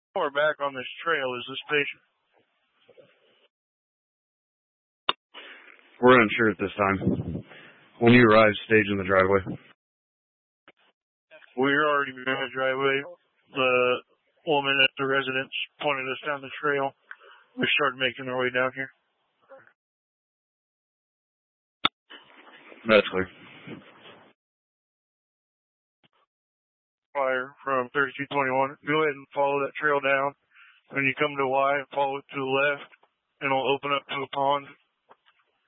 Far back on this trail is the station. We're unsure at this time. When you arrive, stage in the driveway. We're already in the driveway. The woman at the residence pointed us down the trail. We started making our way down here. That's clear. Fire from 3221. Go ahead and follow that trail down. When you come to Y, follow it to the left, and it'll open up to a pond